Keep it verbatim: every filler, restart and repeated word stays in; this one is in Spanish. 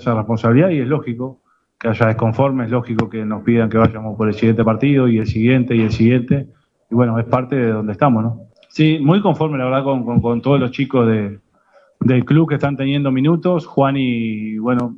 esa responsabilidad y es lógico que haya desconforme, es lógico que nos pidan que vayamos por el siguiente partido y el siguiente y el siguiente, y bueno, es parte de donde estamos, ¿no? Sí, muy conforme la verdad con, con, con todos los chicos de, del club que están teniendo minutos. Juan y bueno,